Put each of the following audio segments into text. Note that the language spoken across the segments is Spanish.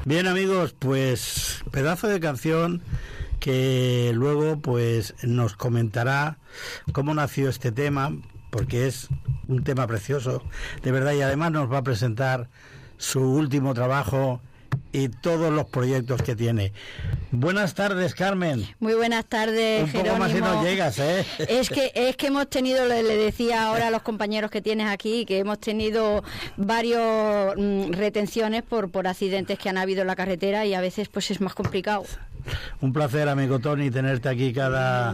Bien, amigos, pues pedazo de canción que luego pues nos comentará cómo nació este tema, porque es un tema precioso, de verdad, y además nos va a presentar su último trabajo y todos los proyectos que tiene. Buenas tardes, Carmen. Muy buenas tardes, un poco Jerónimo. más si nos llegas, ¿eh? Es que hemos tenido, le decía ahora a los compañeros que tienes aquí, que hemos tenido varios retenciones por accidentes que han habido en la carretera y a veces pues es más complicado. Un placer, amigo Tony, tenerte aquí cada...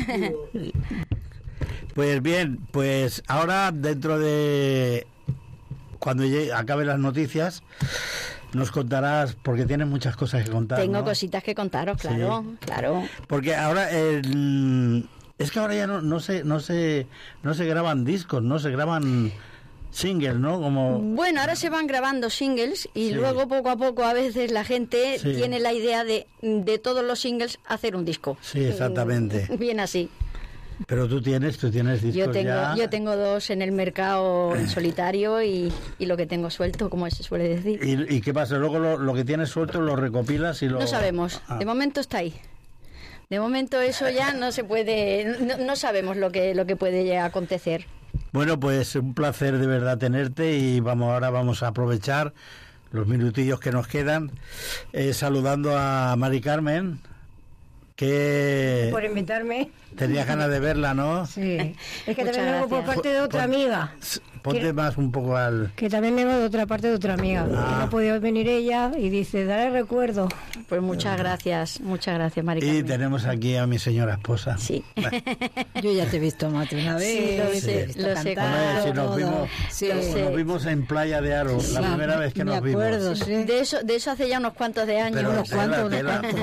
Pues bien, pues ahora dentro de... cuando acaben las noticias... nos contarás, porque tienes muchas cosas que contar. Tengo, ¿no?, cositas que contaros, claro, sí. Claro. Porque ahora es que ahora ya no se graban discos, no se graban singles, ¿no? Como... Bueno, ahora se van grabando singles y luego poco a poco a veces la gente tiene la idea de todos los singles hacer un disco. Sí, exactamente. Bien así. Pero tú tienes discos yo tengo 2 en el mercado en solitario y lo que tengo suelto, como se suele decir. ¿Y qué pasa? Luego lo que tienes suelto lo recopilas y lo... No sabemos, de momento está ahí. De momento eso ya no se puede, no sabemos lo que puede acontecer. Bueno, pues un placer de verdad tenerte y ahora vamos a aprovechar los minutillos que nos quedan saludando a Mari Carmen, que... por invitarme. Tenías ganas de verla, ¿no? Sí. Es que también vengo por parte de otra amiga. Ponte más un poco al... Que también vengo de otra parte de otra amiga. Que no ha podido venir ella y dice, dale recuerdo. Pues muchas gracias, Mari Carmen. Y tenemos aquí a mi señora esposa. Sí. Yo ya te he visto, Mati, una vez. Sí, lo sé. Si nos vimos en Playa de Aro, la primera vez que nos vimos. Acuerdo, sí. De eso hace ya unos cuantos de años. Pero unos cuantos.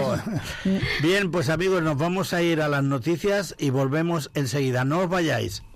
Bien, pues amigos, nos vamos a ir a las noticias y volvemos enseguida. No os vayáis.